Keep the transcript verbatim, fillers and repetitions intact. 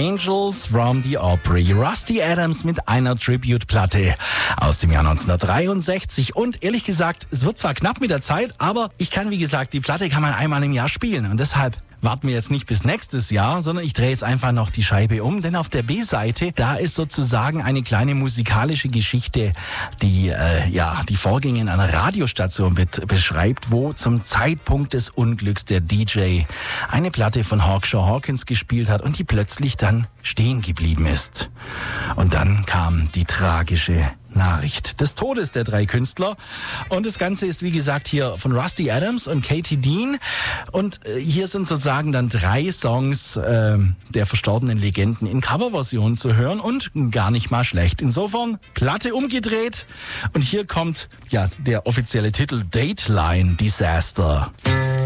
Angels from the Opry. Rusty Adams mit einer Tribute-Platte aus dem Jahr neunzehnhundertdreiundsechzig. Und ehrlich gesagt, es wird zwar knapp mit der Zeit, aber ich kann, wie gesagt, die Platte kann man einmal im Jahr spielen. Und deshalb warten wir jetzt nicht bis nächstes Jahr, sondern ich drehe jetzt einfach noch die Scheibe um, denn auf der B-Seite, da ist sozusagen eine kleine musikalische Geschichte, die äh, ja die Vorgänge in einer Radiostation bet- beschreibt, wo zum Zeitpunkt des Unglücks der D J eine Platte von Hawkshaw Hawkins gespielt hat und die plötzlich dann stehen geblieben ist. Und dann kam die tragische Nachricht des Todes der drei Künstler. Und das Ganze ist, wie gesagt, hier von Rusty Adams und Katie Dean. Und äh, hier sind sozusagen dann drei Songs äh, der verstorbenen Legenden in Coverversion zu hören und gar nicht mal schlecht. Insofern, Platte umgedreht. Und hier kommt ja der offizielle Titel Dateline Disaster.